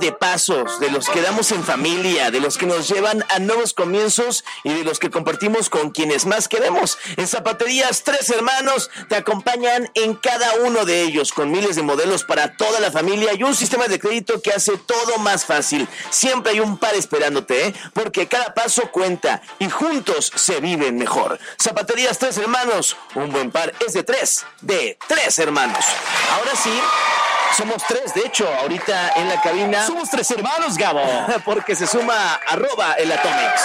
de pasos, de los que damos en familia, de los que nos llevan a nuevos comienzos y de los que compartimos con quienes más queremos. En Zapaterías Tres Hermanos te acompañan en cada uno de ellos, con miles de modelos para toda la familia y un sistema de crédito que hace todo más fácil. Siempre hay un par esperándote, porque cada paso cuenta y juntos se viven mejor. Zapaterías Tres Hermanos, un buen par es de tres hermanos. Ahora sí, somos tres, de hecho, ahorita en la cabina. Somos tres hermanos, Gabo. Porque se suma @el Atomics.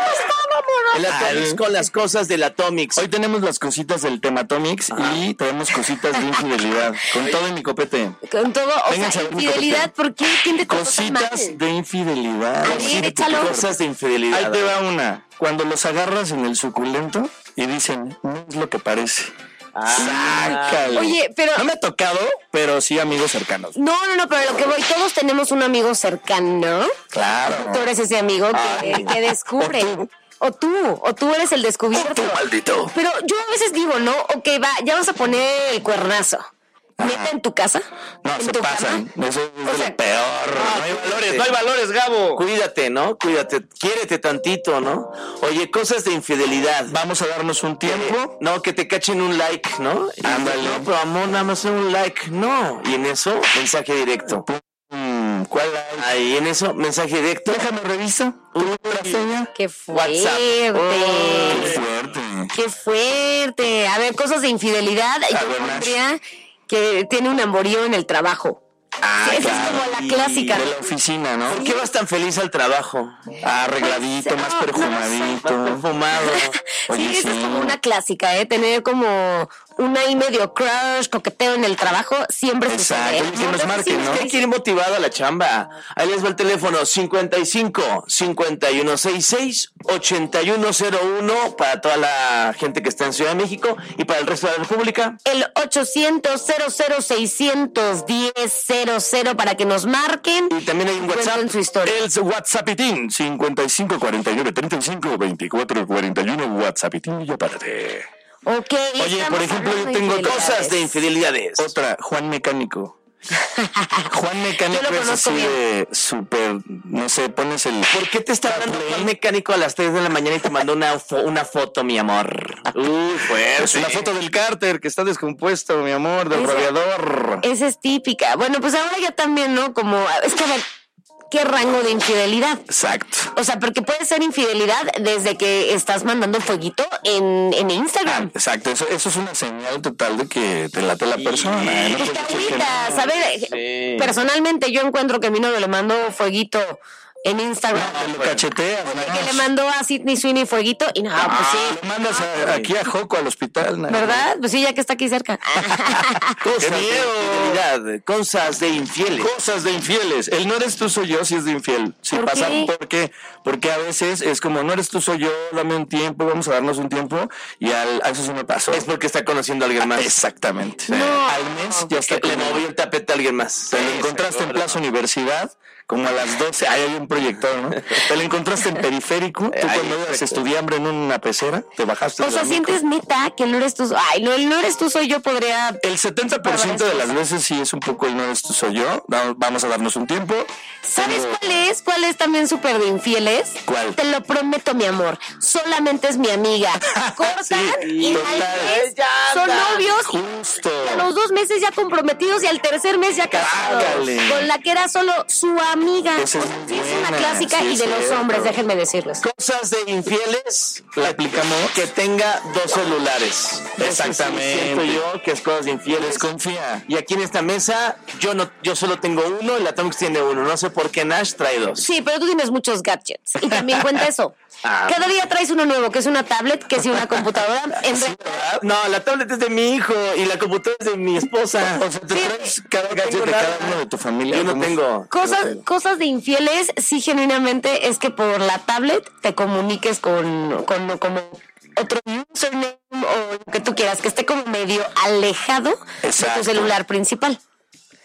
El Atomics con las cosas del Atomics. Hoy tenemos las cositas del tema Atomics y tenemos cositas de infidelidad. Con todo en mi copete. Con todo, o sea, infidelidad, ¿por qué? ¿Quién te trató tan mal? Cositas de infidelidad. A ver, échalo. Cosas de infidelidad. Ahí te va una. Cuando los agarras en el suculento y dicen, no es lo que parece. Sácalo. Oye, pero... No me ha tocado, pero sí amigos cercanos. No, pero lo que voy, todos tenemos un amigo cercano. Claro. Tú eres ese amigo que descubre. O tú eres el descubierto. Maldito. Pero yo a veces digo, ¿no? Ok, va, ya vas a poner el cuernazo. ¿Neta en tu casa? No, ¿En se tu pasan. cama? Eso es lo peor. No hay valores, Gabo. Cuídate, ¿no? Cuídate. Quiérete tantito, ¿no? Oye, cosas de infidelidad. Vamos a darnos un tiempo. No, que te cachen un like, ¿no? Ándale. No, pero amor, nada más un like. No. Y en eso, mensaje directo. ¿Cuál like? Ahí en eso, mensaje directo. Déjame revisar. ¿La seña? ¡Qué fuerte! Qué fuerte. ¡Qué fuerte! A ver, cosas de infidelidad. Yo pondría que tiene un amorío en el trabajo. Sí, esa es como la clásica. De la oficina, ¿no? ¿Por qué vas tan feliz al trabajo? Arregladito, más perfumadito. Más perfumado. Sí, esa es como una clásica, tener como un ahí medio crush, coqueteo en el trabajo, siempre sucede. Exacto, que nos marquen, ¿no? Hay que ir motivado a la chamba. Ahí les va el teléfono 55 5166 8101 para toda la gente que está en Ciudad de México y para el resto de la República. El 800-00-610-00 para que nos marquen. Y también hay un WhatsApp. Cuenten su historia. El WhatsAppitín 55 49 35 24 41 WhatsAppitín y ya párate. Ok. Oye, por ejemplo, yo tengo Cosas de infidelidades. otra, Juan Mecánico. Juan Mecánico Yo lo es conozco así bien. de súper, no sé, pones el... ¿Por qué te está hablando Juan Mecánico a las 3 de la mañana y te mandó una foto, mi amor? Fuerte. Es una foto del cárter que está descompuesto, mi amor, del radiador. Esa es típica. Bueno, pues ahora ya también, ¿no? Como, es que a ver, ¿qué rango de infidelidad? Exacto. O sea, porque puede ser infidelidad desde que estás mandando fueguito en Instagram. Exacto, eso es una señal total de que te late la persona. No Pues puedes te decir que no. agüitas. A ver, personalmente yo encuentro que mi novio le mandó fueguito en Instagram. Te lo cacheteas, Que ¿no? le mandó a Sydney Sweeney fueguito y no, pues sí. Lo mandas aquí a Joco, al hospital. ¿no? ¿Verdad? Pues sí, ya que está aquí cerca. Cosas ¡Qué de miedo! infidelidad, cosas de infieles. Cosas de infieles. El no eres tú, soy yo, si es de infiel. Si ¿Por pasa, qué? ¿por qué? Porque a veces es como, no eres tú, soy yo, dame un tiempo, vamos a darnos un tiempo. Y a eso sí me pasó. Es porque está conociendo a alguien más. Exactamente. No. Al mes ya está Le como... movió el tapete a alguien más. Te lo encontraste en Plaza Universidad, como a las 12, ahí hay un proyector, ¿no? Te lo encontraste en Periférico, tú cuando ibas estudiambre en una pecera, te bajaste O de sea, la sientes neta que no eres tú. Ay, no, el no eres tú, soy yo, podría. El 70% de las veces sí es un poco el no eres tú, soy yo. Vamos a darnos un tiempo. ¿Sabes cuál es? ¿Cuál es también súper de infieles? ¿Cuál? Te lo prometo, mi amor. Solamente es mi amiga. Cortan y al mes son novios. Justo. Y a los 2 meses ya comprometidos y al tercer mes ya casados. Ándale. Con la que era solo su amiga. Esa es Sí, es una buena, clásica sí y es de los cierto. hombres, déjenme decirles. Cosas de infieles. ¿La aplicamos? Que tenga 2 celulares. Exactamente. Siento yo que es cosas de infieles. Desconfía. Y aquí en esta mesa, yo solo tengo uno, el Atomics tiene uno. No sé por qué Nash trae 2. Sí, pero tú tienes muchos gadgets. Y también cuenta eso. Cada día traes uno nuevo, que es una tablet, que es una computadora. No, la tablet es de mi hijo y la computadora es de mi esposa. O sea, te Sí. traes cada gadget de cada uno de tu familia. Yo no ¿Cómo? tengo. Cosas de infieles, sí, genuinamente, es que por la tablet te comuniques con como otro username o lo que tú quieras, que esté como medio alejado de Exacto. tu celular principal.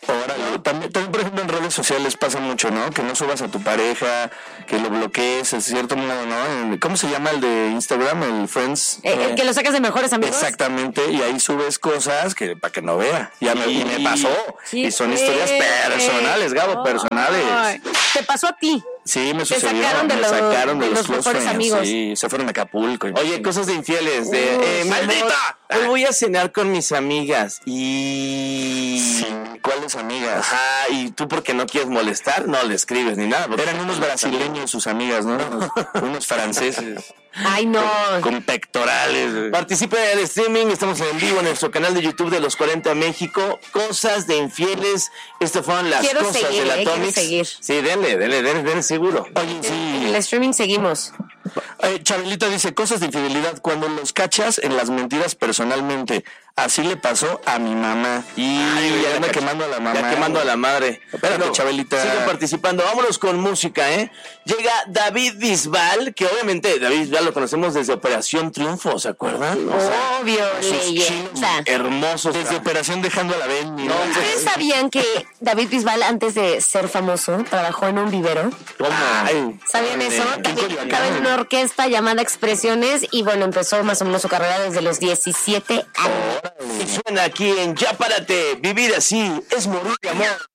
Órale, también, por ejemplo, en redes sociales pasa mucho, ¿no? Que no subas a tu pareja, que lo bloquees, es cierto modo, ¿no? ¿Cómo se llama el de Instagram? El Friends. El que lo sacas de mejores amigos. Exactamente, y ahí subes cosas que para que no vea. Y me pasó. Sí, y son historias personales, Gabo, personales. Te pasó a ti. Sí, me sucedió. Me sacaron de los close mejores friends, amigos. Sí, se fueron a Acapulco. Oye, cosas de infieles. ¡Maldita! Hoy voy a cenar con mis amigas y... Sí, ¿cuáles amigas? Ajá, y tú porque no quieres molestar, no le escribes ni nada. Eran unos brasileños sus amigas, ¿no? Unos franceses. Ay, no. Con pectorales. Participa en el streaming, estamos en vivo en nuestro canal de YouTube de Los 40 México. Cosas de infieles. Estas fueron las cosas de la Atomix. Sí, denle, seguro. Oye, sí. En el streaming seguimos. Chabelita dice, cosas de infidelidad cuando los cachas en las mentiras personalmente. Así le pasó a mi mamá. Y ya anda quemando a la mamá. Ya quemando a la madre. Espérate, Chabelita. Sigue participando. Vámonos con música, ¿eh? Llega David Bisbal, que obviamente David Bisbal lo conocemos desde Operación Triunfo, ¿se acuerdan? Obvio, leyenda. Hermosos. Desde Operación Dejando a la Ben. ¿Ustedes sabían que David Bisbal, antes de ser famoso, trabajó en un vivero? ¿Cómo? ¿Sabían eso? David estaba en una orquesta llamada Expresiones y bueno, empezó más o menos su carrera desde los 17 años. Y suena aquí en Ya Párate, vivir así es morir de amor.